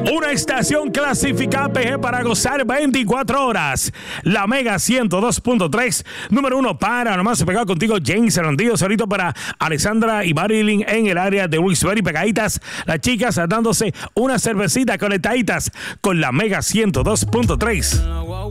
Una estación clasificada PG para gozar 24 horas. La Mega 102.3, número 1 para nomás pegado contigo, James Hernández. Ahorita para Alexandra y Marilyn en el área de Wilkes-Barre, pegaditas. Las chicas dándose una cervecita conectaditas con la Mega 102.3.